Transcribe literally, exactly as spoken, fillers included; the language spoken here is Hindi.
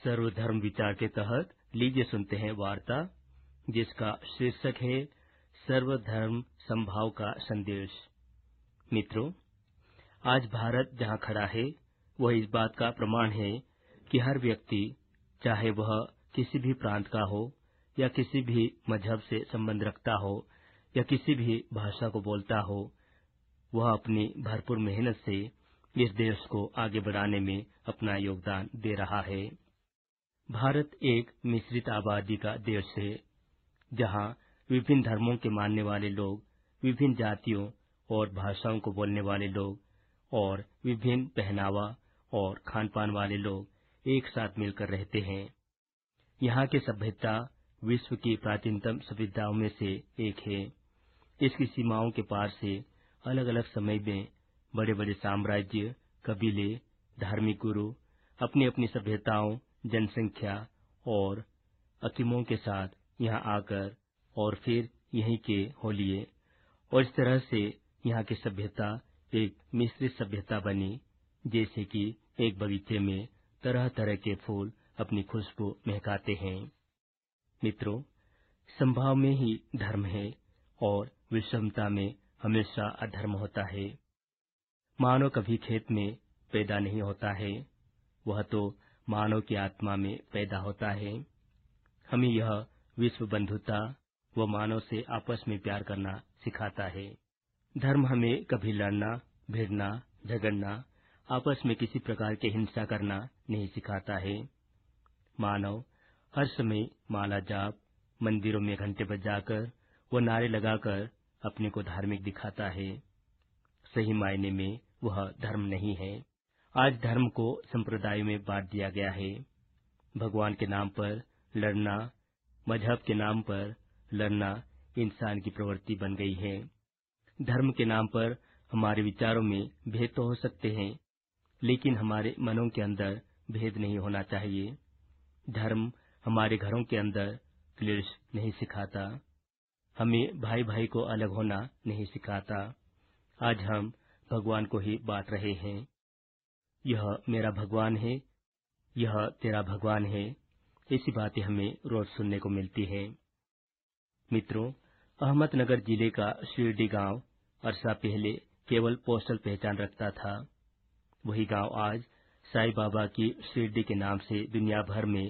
सर्वधर्म विचार के तहत लीजिए सुनते हैं वार्ता जिसका शीर्षक है सर्वधर्म समभाव का संदेश। मित्रों, आज भारत जहां खड़ा है वह इस बात का प्रमाण है कि हर व्यक्ति, चाहे वह किसी भी प्रांत का हो या किसी भी मजहब से संबंध रखता हो या किसी भी भाषा को बोलता हो, वह अपनी भरपूर मेहनत से इस देश को आगे बढ़ाने में अपना योगदान दे रहा है। भारत एक मिश्रित आबादी का देश है, जहां विभिन्न धर्मों के मानने वाले लोग, विभिन्न जातियों और भाषाओं को बोलने वाले लोग और विभिन्न पहनावा और खान पान वाले लोग एक साथ मिलकर रहते हैं। यहाँ की सभ्यता विश्व की प्राचीनतम सभ्यताओं में से एक है। इसकी सीमाओं के पार से अलग अलग समय में बड़े बड़े साम्राज्य, कबीले, धार्मिक गुरु अपनी अपनी सभ्यताओं, जनसंख्या और अकीमों के साथ यहाँ आकर और फिर यहीं के हो लिए, और इस तरह से यहाँ की सभ्यता एक मिश्रित सभ्यता बनी, जैसे कि एक बगीचे में तरह तरह के फूल अपनी खुशबू महकाते हैं। मित्रों, संभाव में ही धर्म है और विषमता में हमेशा अधर्म होता है। मानव कभी खेत में पैदा नहीं होता है, वह तो मानव की आत्मा में पैदा होता है। हमें यह विश्व बंधुता व मानव से आपस में प्यार करना सिखाता है। धर्म हमें कभी लड़ना, भिड़ना, झगड़ना, आपस में किसी प्रकार की हिंसा करना नहीं सिखाता है। मानव हर समय माला जाप, मंदिरों में घंटे बजाकर व नारे लगाकर अपने को धार्मिक दिखाता है। सही मायने में वह धर्म नहीं है। आज धर्म को संप्रदायों में बांट दिया गया है। भगवान के नाम पर लड़ना, मजहब के नाम पर लड़ना इंसान की प्रवृत्ति बन गई है। धर्म के नाम पर हमारे विचारों में भेद तो हो सकते हैं, लेकिन हमारे मनों के अंदर भेद नहीं होना चाहिए। धर्म हमारे घरों के अंदर क्लेश नहीं सिखाता, हमें भाई भाई को अलग होना नहीं सिखाता। आज हम भगवान को ही बांट रहे हैं। यह मेरा भगवान है, यह तेरा भगवान है, ऐसी बातें हमें रोज सुनने को मिलती है। मित्रों, अहमदनगर जिले का शिरडी गांव अरसा पहले केवल पोस्टल पहचान रखता था। वही गांव आज साईं बाबा की शिरडी के नाम से दुनिया भर में